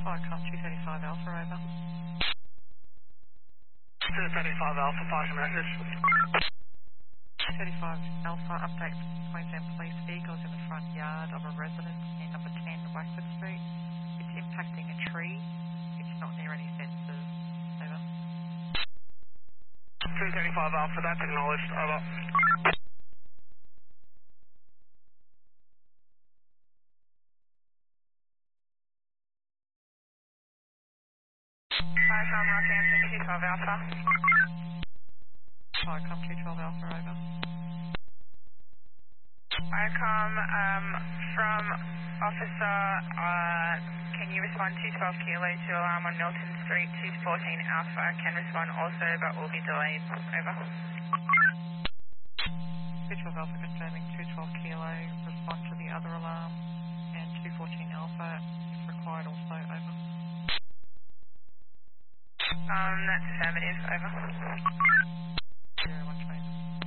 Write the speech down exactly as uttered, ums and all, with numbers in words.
Vicom two thirty-five Alpha, over. two thirty-five Alpha, pass a message. two thirty-five Alpha, update Queensland Police vehicles in the front yard of a residence in number ten Waxford Street. It's impacting a tree. It's not near any fences. Over. two thirty-five Alpha, that's acknowledged. Over. Vicom Rockland two twelve Alpha. Vicom two twelve Alpha, over. Vicom, um, from officer, uh, can you respond two twelve Kilo to alarm on Milton Street, two fourteen Alpha, can respond also but will be delayed. Over. two twelve Alpha confirming two twelve Kilo, respond to the other alarm, and two fourteen Alpha if required also, over. Um, that's affirmative. Over.